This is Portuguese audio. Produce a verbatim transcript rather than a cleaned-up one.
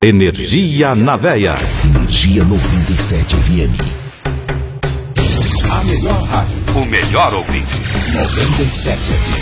Energia na Veia. Energia noventa e sete F M. A melhor rádio. O melhor ouvinte. noventa e sete F M.